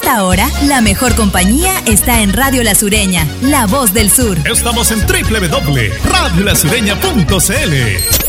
esta hora, la mejor compañía está en Radio La Sureña, la voz del sur. Estamos en www.radiolasureña.cl.